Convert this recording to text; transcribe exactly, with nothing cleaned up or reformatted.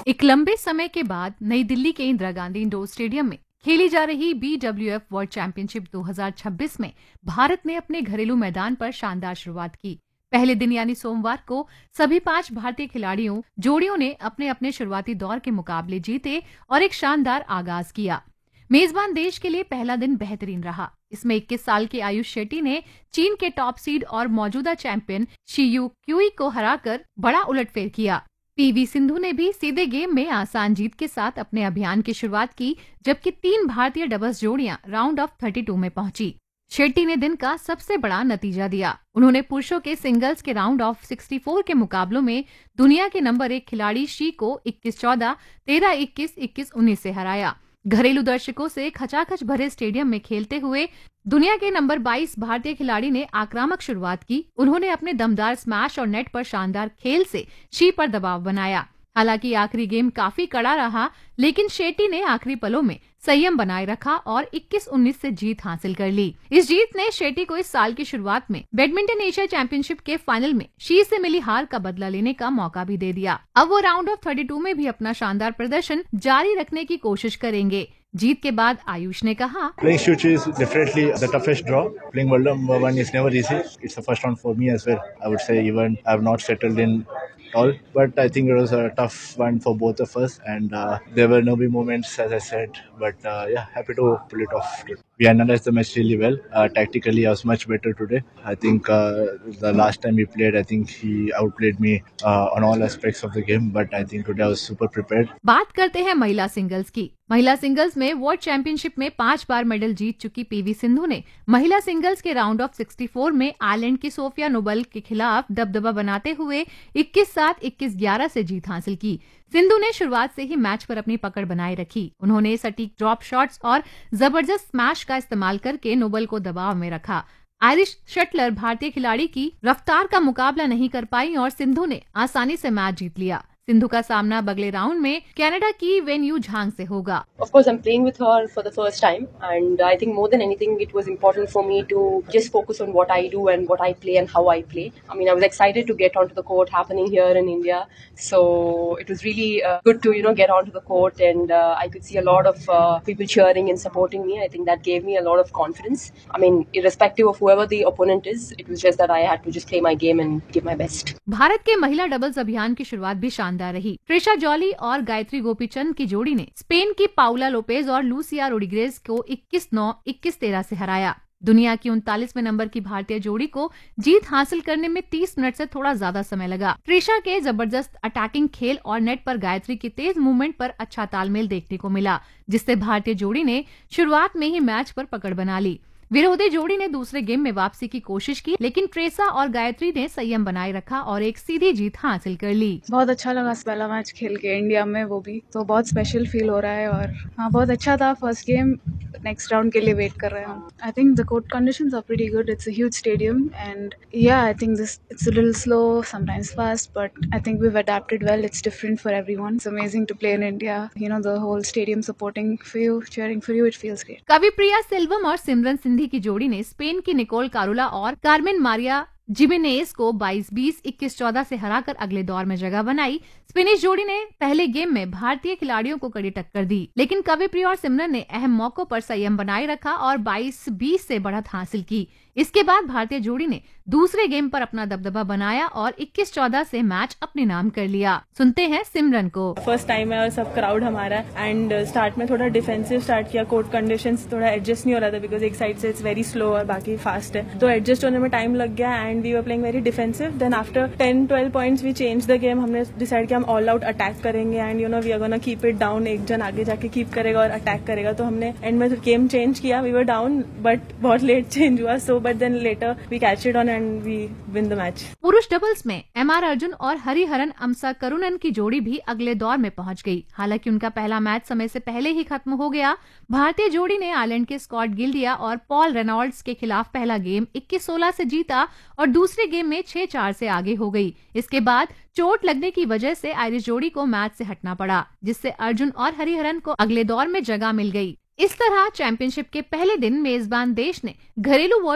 एक लंबे समय के बाद नई दिल्ली के इंदिरा गांधी इंडोर स्टेडियम में खेली जा रही B W F world championship दो हज़ार छब्बीस में भारत ने अपने घरेलू मैदान पर शानदार शुरुआत की। पहले दिन यानी सोमवार को सभी पांच भारतीय खिलाड़ियों जोड़ियों ने अपने अपने शुरुआती दौर के मुकाबले जीते और एक शानदार आगाज किया। मेजबान देश के लिए पहला दिन बेहतरीन रहा। इसमें इक्कीस साल के आयुष शेट्टी ने चीन के टॉप सीड और मौजूदा चैंपियन शियू क्यूई को हराकर बड़ा उलटफेर किया। पीवी सिंधु ने भी सीधे गेम में आसान जीत के साथ अपने अभियान की शुरुआत की, जबकि तीन भारतीय डबल्स जोड़ियां राउंड ऑफ बत्तीस में पहुंची। शेट्टी ने दिन का सबसे बड़ा नतीजा दिया। उन्होंने पुरुषों के सिंगल्स के राउंड ऑफ चौंसठ के मुकाबलों में दुनिया के नंबर एक खिलाड़ी शी को इक्कीस चौदह, तेरह इक्कीस, इक्कीस उन्नीस से हराया। घरेलू दर्शकों से खचाखच भरे स्टेडियम में खेलते हुए दुनिया के नंबर बाईस भारतीय खिलाड़ी ने आक्रामक शुरुआत की। उन्होंने अपने दमदार स्मैश और नेट पर शानदार खेल से शी पर दबाव बनाया। हालांकि आखिरी गेम काफी कड़ा रहा, लेकिन शेट्टी ने आखिरी पलों में संयम बनाए रखा और इक्कीस उन्नीस से जीत हासिल कर ली। इस जीत ने शेट्टी को इस साल की शुरुआत में बैडमिंटन एशिया चैंपियनशिप के फाइनल में शी से मिली हार का बदला लेने का मौका भी दे दिया। अब वो राउंड ऑफ बत्तीस में भी अपना शानदार प्रदर्शन जारी रखने की कोशिश करेंगे। जीत के बाद आयुष ने कहा, Playing Shuchi is definitely the toughest draw. Playing world number one is never easy. It's the first round for me as well. I would say even I have not settled in all, but I think it was a tough one for both of us, and uh, there were no big moments, as I said. But uh, yeah, happy to pull it off. We analyzed the match really well. Uh, tactically, I was much better today. I think uh, the last time we played, I think he outplayed me uh, on all aspects of the game. But I think today I was super prepared. बात करते हैं महिला singles की। महिला singles में world championship में पांच बार medal जीत चुकी पीवी सिंधु ने महिला सिंगल्स के राउंड ऑफ चौंसठ में आयरलैंड की सोफिया नोबल के खिलाफ दबदबा बनाते हुए इक्कीस सात, इक्कीस ग्यारह से जीत हासिल की। सिंधु ने शुरुआत से ही मैच पर अपनी पकड़ बनाए रखी। उन्होंने सटीक ड्रॉप शॉट्स और जबरदस्त स्मैश का इस्तेमाल करके नोबल को दबाव में रखा। आयरिश शटलर भारतीय खिलाड़ी की रफ्तार का मुकाबला नहीं कर पाई और सिंधु ने आसानी से मैच जीत लिया। सिंधु का सामना अगले राउंड में कनाडा की वेन यू झांग से होगा। Of course, I'm playing with her for the first time, and I think more than anything, it was important for me to just focus on what I do and what I play and how I play. I mean, I was excited to get onto the court, happening here in India, so it was really uh, good to you know get onto the court, and uh, I could see a lot of uh, people cheering and supporting me. I think that gave me a lot of confidence. I mean, irrespective of whoever the opponent is, it was just that I had to just play my game and give my best. Bharat के महिला doubles अभियान की शुरुआत भी शानदार रही। Trisha jolly और गायत्री गोपीचंद की जोड़ी ने स्पेन की पाउला लोपेज और लूसिया रोड्रिगेज को इक्कीस नौ, इक्कीस तेरह से हराया। दुनिया की उनतालीसवें नंबर की भारतीय जोड़ी को जीत हासिल करने में तीस मिनट से थोड़ा ज्यादा समय लगा। ट्रिशा के जबरदस्त अटैकिंग खेल और नेट पर गायत्री की तेज मूवमेंट पर अच्छा तालमेल देखने को मिला, जिससे भारतीय जोड़ी ने शुरुआत में ही मैच पर पकड़ बना ली। विरोधी जोड़ी ने दूसरे गेम में वापसी की कोशिश की, लेकिन ट्रेसा और गायत्री ने संयम बनाए रखा और एक सीधी जीत हासिल कर ली। बहुत अच्छा लगा पहला मैच खेल के इंडिया में, वो भी तो बहुत स्पेशल फील हो रहा है और हाँ बहुत अच्छा था। फर्स्ट गेम, नेक्स्ट राउंड के लिए वेट कर रहे हैं हम। I think the court conditions are pretty good. It's a huge stadium and या I think this it's a little slow, sometimes fast, but I think we have adapted well. It's different for everyone. It's amazing to play in India. You know the whole stadium supporting for you, cheering for you, it feels great. कविप्रिया Selvam और सिमरन सिंधी की जोड़ी ने Spain की Nicol Karola और Carmen Maria Jimenez को बाईस बीस, इक्कीस चौदह से हराकर अगले दौर में जगह बनाई। स्पेनिश जोड़ी ने पहले गेम में भारतीय खिलाड़ियों को कड़ी टक्कर दी, लेकिन कविप्रिया और सिमरन ने अहम मौकों पर संयम बनाए रखा और बाईस बीस से बढ़त हासिल की। इसके बाद भारतीय जोड़ी ने दूसरे गेम पर अपना दबदबा बनाया और इक्कीस चौदह से मैच अपने नाम कर लिया। सुनते हैं सिमरन को। फर्स्ट टाइम है और सब क्राउड हमारा, एंड स्टार्ट में थोड़ा डिफेंसिव स्टार्ट किया। कोर्ट कंडीशंस थोड़ा एडजस्ट नहीं हो रहा था, बिकॉज एक साइड से इट्स वेरी स्लो और बाकी फास्ट है, तो एडजस्ट होने में टाइम लग गया and we were playing very defensive. Then after ten twelve points we change the game. हमने डिसाइड किया हम ऑल आउट अटैक करेंगे and you know we are gonna keep it down. एक जन आगे जाके कीप करेगा और अटैक करेगा, तो हमने एंड में गेम चेंज किया। वी वर डाउन बट बहुत लेट चेंज हुआ, so but then later we catch it on and we win the match. पुरुष डबल्स में एम आर अर्जुन और हरिहरन अमसा करुणन की जोड़ी भी अगले दौर में पहुंच गई। हालांकि उनका पहला मैच समय से पहले ही खत्म हो गया। भारतीय जोड़ी ने आयरलैंड के स्कॉट गिल्डिया और पॉल रेनॉल्ड्स के खिलाफ पहला गेम इक्कीस सोलह से जीता और दूसरे गेम में छह चार से आगे हो गई। इसके बाद चोट लगने की वजह से आयरिश जोड़ी को मैच से हटना पड़ा, जिससे अर्जुन और हरिहरन को अगले दौर में जगह मिल गई। इस तरह चैंपियनशिप के पहले दिन मेजबान देश ने घरेलू